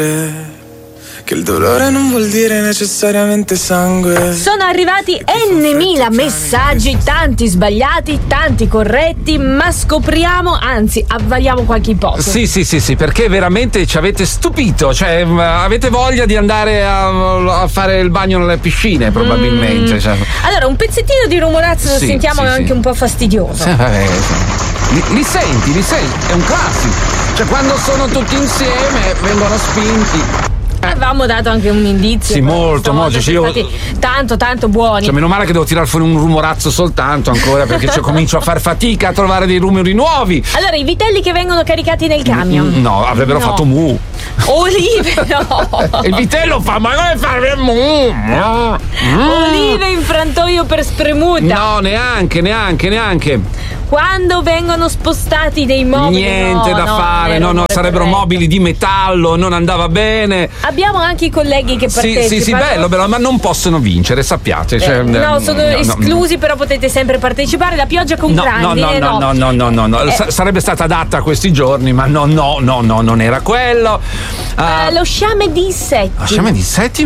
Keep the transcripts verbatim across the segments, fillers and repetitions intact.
Che il dolore non vuol dire necessariamente sangue. Sono arrivati n mila messaggi, tanti sbagliati, tanti corretti, ma scopriamo, anzi avvaliamo qualche ipotesi. Sì, sì, sì, sì, perché veramente ci avete stupito, cioè avete voglia di andare a, a fare il bagno nelle piscine probabilmente. Mm. Cioè. Allora, un pezzettino di rumorazzo lo sì, sentiamo, sì, è anche sì. un po' fastidioso. Sì, vabbè, li, li senti, li senti, è un classico. Cioè quando sono tutti insieme vengono spinti. Avevamo dato anche un indizio. Sì, molto, molto. Siamo stati tanto, tanto buoni. Cioè, meno male che devo tirare fuori un rumorazzo soltanto ancora, perché cioè, comincio a far fatica a trovare dei rumori nuovi. Allora, i vitelli che vengono caricati nel camion. No, avrebbero no. fatto mu. Olive, no. Il vitello fa, ma come fare mu? Mm. Olive in frantoio per spremuta. No, neanche, neanche, neanche. Quando vengono spostati dei mobili. Niente no, da no, fare, no, no, sarebbero corretto. Mobili di metallo, non andava bene. Abbiamo anche i colleghi che partecipano. Sì, sì, sì, bello, bello, ma non possono vincere, sappiate. Cioè, eh, no, sono no, esclusi, no. Però potete sempre partecipare. La pioggia con no, grandine. No, no, no, no, no, no, no. Eh. S- sarebbe stata adatta a questi giorni, ma no, no, no, no, non era quello. Uh, uh, lo sciame di insetti. Lo sciame di insetti?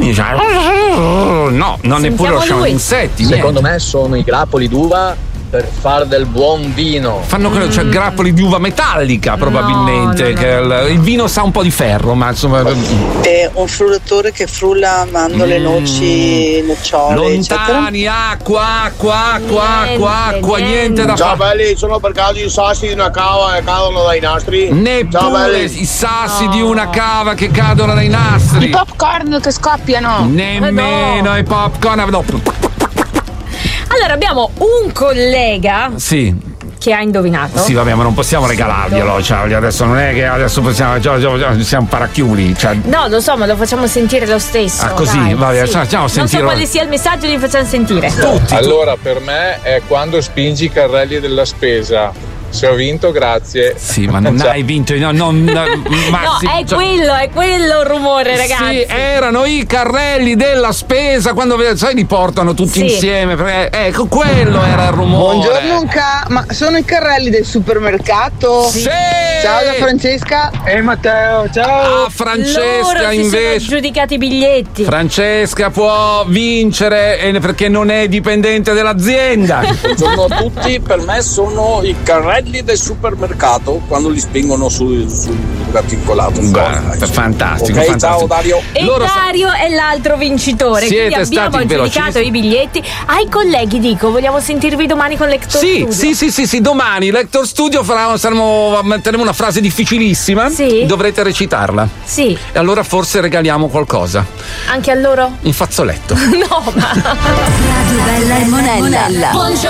No, non Sentiamo neppure lo sciame lui. Di insetti. Secondo niente. Me sono i grappoli d'uva per far del buon vino. Fanno quello, cioè grappoli di uva metallica probabilmente, no, no, no, che no. Il, il vino sa un po' di ferro, ma insomma. È un frullatore che frulla mandorle, mm. noci, nocciole. Lontani, eccetera. acqua, acqua, acqua, niente, acqua, acqua, niente, niente da fare. Ciao belli, sono per caso i sassi di una cava che cadono dai nastri? Neppure i sassi no. di una cava che cadono dai nastri. I popcorn che scoppiano. Nemmeno no. i popcorn. No. Allora abbiamo un collega sì. che ha indovinato. Sì, vabbè, ma non possiamo regalarglielo, cioè, adesso non è che adesso possiamo, cioè, cioè, siamo parachiuli. Cioè. No, lo so, ma lo facciamo sentire lo stesso. Ah, così, dai, vabbè, sì. facciamo sentire. Non so quale sia il messaggio, li facciamo sentire. Tutti. Allora, per me è quando spingi i carrelli della spesa. Se ho vinto, grazie. Sì, ma non hai vinto, no, non, ma no, sì, è cioè, quello, è quello il rumore, ragazzi. Sì, erano i carrelli della spesa quando sai li portano tutti sì. insieme. Perché, ecco, quello era il rumore. Buongiorno, ca- ma sono i carrelli del supermercato? Sì. Ciao da Francesca. E Matteo, ciao. Ah, Francesca Loro si invece. sono giudicati i biglietti. Francesca può vincere perché non è dipendente dell'azienda. Buongiorno a tutti, per me sono i carrelli del supermercato quando li spingono sul, sul articolato. Beh, fantastico, okay, fantastico. Ciao Dario. E Loro Dario sa- è l'altro vincitore. Siete quindi abbiamo aggiudicato i biglietti. Ai colleghi dico, vogliamo sentirvi domani con Lector sì, Studio. Sì, sì, sì, sì, domani Lector Studio farà, saremo, metteremo una frase difficilissima. Sì. Dovrete recitarla. Sì. E allora forse regaliamo qualcosa. Anche a loro? Un fazzoletto. No, ma Radio Bella e Monella.